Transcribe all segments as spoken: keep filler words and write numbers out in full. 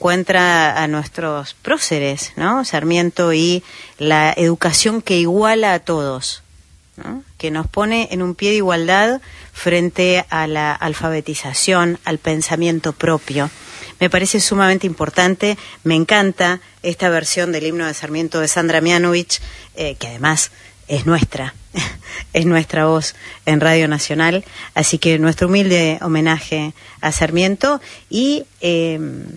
encuentra a nuestros próceres, ¿no? Sarmiento y la educación que iguala a todos, ¿no? Que nos pone en un pie de igualdad frente a la alfabetización, al pensamiento propio. Me parece sumamente importante, me encanta esta versión del himno de Sarmiento de Sandra Mianovich, eh, que además es nuestra, es nuestra voz en Radio Nacional, así que nuestro humilde homenaje a Sarmiento. Y eh,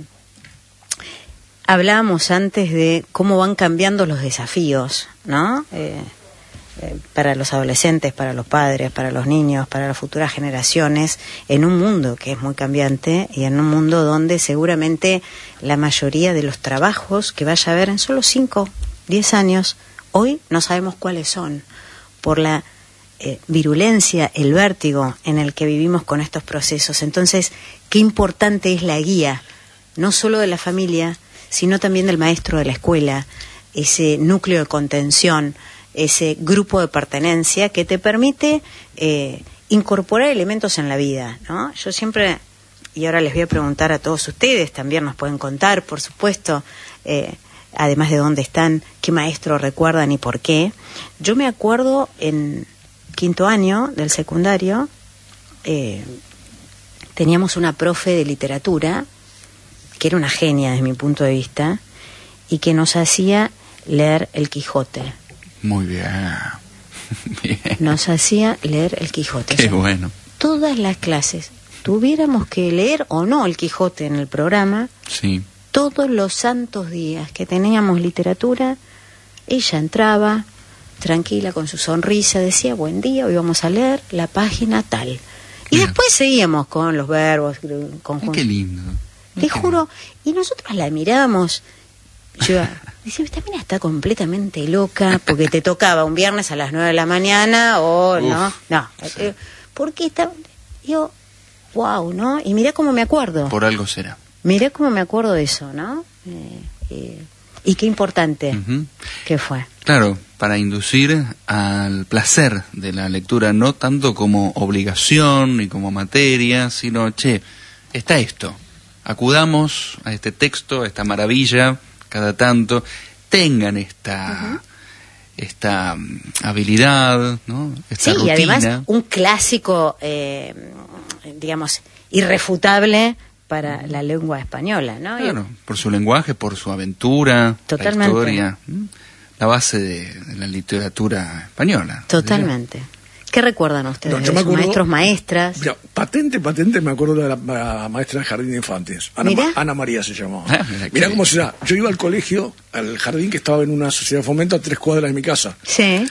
hablábamos antes de cómo van cambiando los desafíos, ¿no? Eh, eh, para los adolescentes, para los padres, para los niños, para las futuras generaciones, en un mundo que es muy cambiante y en un mundo donde seguramente la mayoría de los trabajos que vaya a haber en solo cinco, diez años, hoy no sabemos cuáles son, por la eh, virulencia, el vértigo en el que vivimos con estos procesos. Entonces, qué importante es la guía, no solo de la familia, sino también del maestro de la escuela, ese núcleo de contención, ese grupo de pertenencia que te permite eh, incorporar elementos en la vida, ¿no? Yo siempre, y ahora les voy a preguntar a todos ustedes, también nos pueden contar, por supuesto, eh, además de dónde están, qué maestro recuerdan y por qué. Yo me acuerdo en quinto año del secundario, eh, teníamos una profe de literatura, que era una genia desde mi punto de vista, y que nos hacía leer El Quijote. Muy bien. Bien. Nos hacía leer El Quijote. Qué o sea, bueno. Todas las clases, tuviéramos que leer o no El Quijote en el programa, Sí. todos los santos días que teníamos literatura, ella entraba tranquila con su sonrisa, decía buen día, hoy vamos a leer la página tal. Y Bien. después seguíamos con los verbos, conjuntos. Qué lindo. Te juro, y nosotros la mirábamos. Yo decía, esta mina está completamente loca porque te tocaba un viernes a las nueve de la mañana o Uf, no, no, sí. eh, porque está, yo, wow, ¿no? Y mirá cómo me acuerdo. Por algo será. Mirá cómo me acuerdo de eso, ¿no? Eh, eh, y qué importante Ujú. que fue. Claro, para inducir al placer de la lectura, no tanto como obligación ni como materia, sino, che, está esto, acudamos a este texto, a esta maravilla, cada tanto, tengan esta, uh-huh. esta um, habilidad, ¿no? Esta sí, rutina. Y además un clásico, eh, digamos, irrefutable para la lengua española, ¿no? Claro, por su lenguaje, por su aventura, Totalmente. la historia, la base de, de la literatura española. Totalmente. ¿Qué recuerdan ustedes? No, yo me acuerdo, maestros, maestras. Mira, patente, patente, me acuerdo de la, la maestra de jardín de infantes. Ana, ¿Mirá? Ana María se llamaba. Ah, mira Mirá qué cómo se da. Yo iba al colegio, al jardín que estaba en una sociedad de fomento a tres cuadras de mi casa. Sí.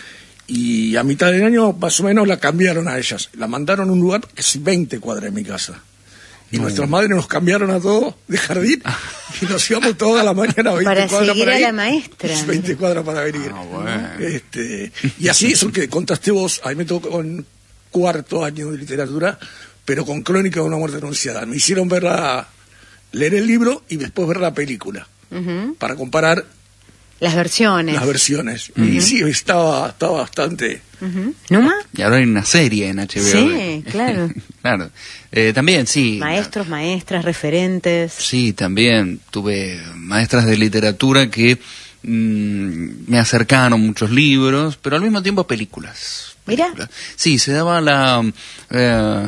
Y a mitad del año, más o menos, la cambiaron a ellas. La mandaron a un lugar que es veinte cuadras de mi casa. Y no. Nuestras madres nos cambiaron a todos de jardín y nos íbamos toda la mañana a veinte para cuadras seguir para a ir. la maestra. veinte cuadras para venir. Ah, bueno. este, y así, eso que contaste vos, a mí me tocó en cuarto año de literatura, pero con Crónica de una muerte anunciada. Me hicieron ver la, leer el libro y después ver la película, Uh-huh. para comparar Las versiones. las versiones. Uh-huh. Y sí, estaba, estaba bastante... Uh-huh. ¿Numa? Y ahora hay una serie en H B O. Sí, claro. Claro. Eh, también, sí. Maestros, maestras, referentes. Sí, también tuve maestras de literatura que mmm, me acercaron muchos libros, pero al mismo tiempo películas. Mira. Películas. Sí, se daba la... Eh,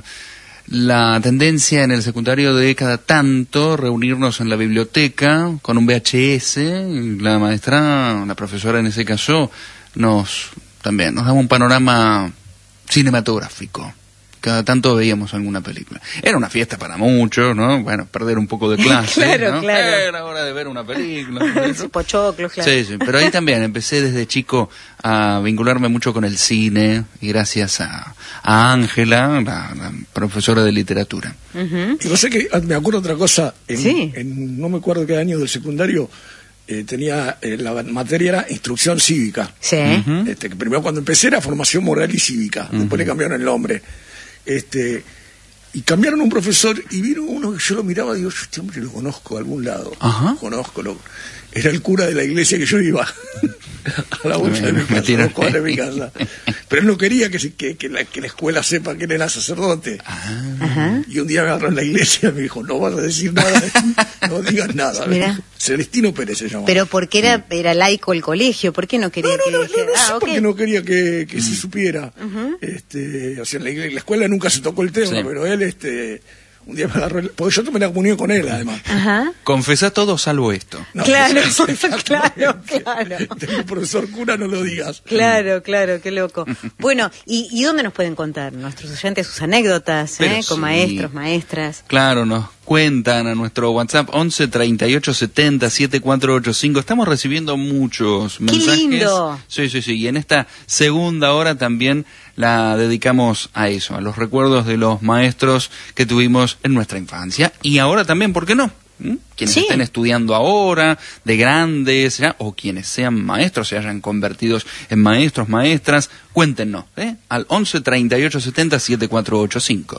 la tendencia en el secundario de cada tanto reunirnos en la biblioteca con un V H S, y la maestra, la profesora en ese caso, nos también nos daba un panorama cinematográfico. Cada tanto veíamos alguna película. Era una fiesta para muchos, ¿no? Bueno, perder un poco de clase, Claro, ¿no? claro. Era hora de ver una película. Sí, pochoclos, claro. Sí, sí, pero ahí también empecé desde chico a vincularme mucho con el cine y gracias a a Ángela, la, la profesora de literatura. Uh-huh. Y vos sé que me acuerdo otra cosa, en, Sí. en no me acuerdo qué año del secundario, eh, tenía, eh, la materia era instrucción cívica. Sí. Ujú. Este, que primero cuando empecé era formación moral y cívica, Uh-huh. después le cambiaron el nombre. Este, y cambiaron un profesor y vino uno que yo lo miraba y digo, yo este hombre lo conozco de algún lado. Ajá. Conozco, lo, era el cura de la iglesia que yo iba. a la vuelta de mi Me casa, tiro- a dos cuadras de mi casa. Pero él no quería que, se- que, que, la, que la escuela sepa que él era sacerdote. Ajá. Y un día me agarró en la iglesia y me dijo, no vas a decir nada, no digas nada. Mirá. Celestino Pérez se llamaba. Pero porque era, era laico el colegio, ¿por qué no quería No, no, que no, no, dijera? no sé Ah, por qué ok. no quería que, que se supiera. este, o sea, en la, iglesia- en la escuela nunca se tocó el tema, Sí. pero él, este, un día me agarró, el- porque yo tomé la comunión con él, además. Ajá. Confesá todo salvo esto. No, Claro, exactamente. claro, claro. Tengo profesor cura, no lo digas. Claro, claro, qué loco. Bueno, ¿y, y dónde nos pueden contar nuestros oyentes sus anécdotas, Pero eh, con sí. maestros, maestras? Claro, nos cuentan a nuestro WhatsApp once treinta y ocho setenta setenta y cuatro ochenta y cinco. Estamos recibiendo muchos mensajes. lindo! Sí, sí, sí. Y en esta segunda hora también la dedicamos a eso, a los recuerdos de los maestros que tuvimos en nuestra infancia. Y ahora también, ¿por qué no? ¿Mm? Quienes Sí. estén estudiando ahora, de grandes, ¿ya? O quienes sean maestros, se hayan convertido en maestros, maestras, cuéntenos, ¿eh? Al once treinta y ocho setenta setenta y cuatro ochenta y cinco.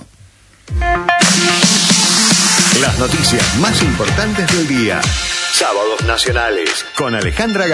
Las noticias más importantes del día. Sábados Nacionales con Alejandra Gá.